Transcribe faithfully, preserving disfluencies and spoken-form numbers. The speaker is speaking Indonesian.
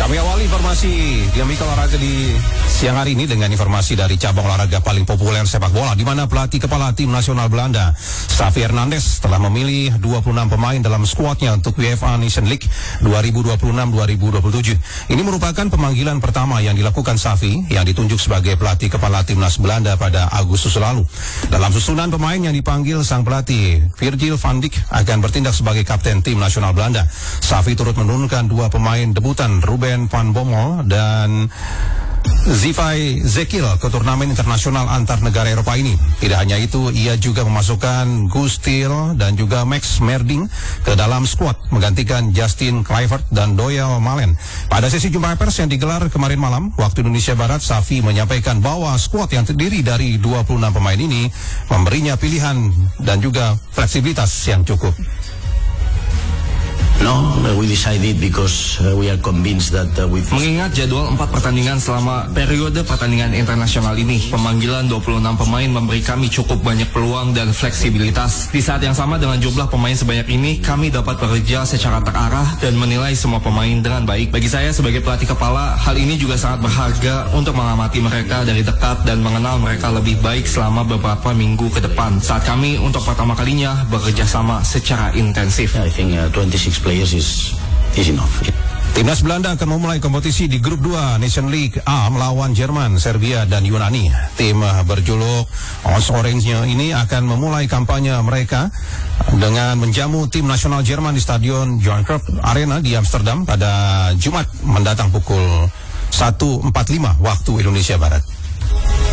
Kami awali informasi dinamika olahraga di siang hari ini dengan informasi dari cabang olahraga paling populer sepak bola, di mana pelatih kepala tim nasional Belanda, Xavi Hernandez, telah memilih dua puluh enam pemain dalam skuadnya untuk UEFA Nation League dua ribu dua puluh enam dua ribu dua puluh tujuh. Ini merupakan pemanggilan pertama yang dilakukan Xavi yang ditunjuk sebagai pelatih kepala timnas Belanda pada Agustus lalu. Dalam susunan pemain yang dipanggil, sang pelatih Virgil van Dijk akan bertindak sebagai kapten tim nasional Belanda. Xavi turut menurunkan dua pemain debutan, Ruben Van Bommel dan Zivai Zekil, ke turnamen internasional antar negara Eropa ini. Tidak hanya itu, ia juga memasukkan Guus Til dan juga Max Merding ke dalam skuad, menggantikan Justin Kluivert dan Doyle Malen. Pada sesi jumpa pers yang digelar kemarin malam waktu Indonesia Barat, Xavi menyampaikan bahwa skuad yang terdiri dari dua puluh enam pemain ini memberinya pilihan dan juga fleksibilitas yang cukup. No, we decided because uh, we are convinced that uh, with Mengingat jadwal empat pertandingan selama periode pertandingan internasional ini, pemanggilan dua puluh enam pemain memberi kami cukup banyak peluang dan fleksibilitas. Di saat yang sama dengan jumlah pemain sebanyak ini, kami dapat bekerja secara terarah dan menilai semua pemain dengan baik. Bagi saya sebagai pelatih kepala, hal ini juga sangat berharga untuk mengamati mereka dari dekat dan mengenal mereka lebih baik selama beberapa minggu ke depan, saat kami untuk pertama kalinya bekerja sama secara intensif. I think uh, twenty-six players is is enough. Timnas Belanda akan memulai kompetisi di grup dua Nation League A melawan Jerman, Serbia, dan Yunani. Tim berjuluk Orange ini akan memulai kampanye mereka dengan menjamu tim nasional Jerman di Stadion Johan Cruyff Arena di Amsterdam pada Jumat mendatang pukul satu empat puluh lima waktu Indonesia Barat.